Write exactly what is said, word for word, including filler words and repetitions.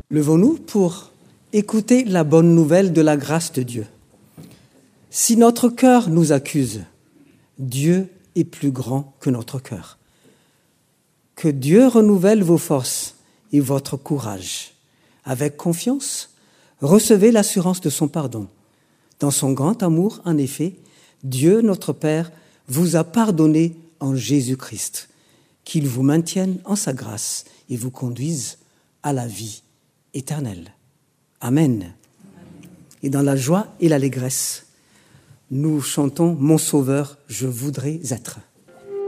Levons-nous pour écouter la bonne nouvelle de la grâce de Dieu. Si notre cœur nous accuse, Dieu est plus grand que notre cœur. Que Dieu renouvelle vos forces et votre courage. Avec confiance, recevez l'assurance de son pardon. Dans son grand amour, en effet, Dieu, notre Père, vous a pardonné en Jésus-Christ. Qu'il vous maintienne en sa grâce et vous conduise à la vie éternelle. Amen. Et dans la joie et l'allégresse, nous chantons « Mon Sauveur, je voudrais être ».